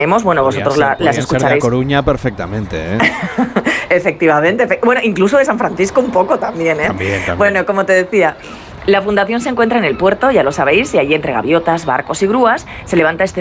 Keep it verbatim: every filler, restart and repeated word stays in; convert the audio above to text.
Bueno, vosotros la, las escucharéis. Ser de Coruña perfectamente, ¿eh? Efectivamente. Efe- bueno, incluso de San Francisco un poco también, ¿eh? También, también. Bueno, como te decía, la fundación se encuentra en el puerto, ya lo sabéis, y allí entre gaviotas, barcos y grúas se levanta este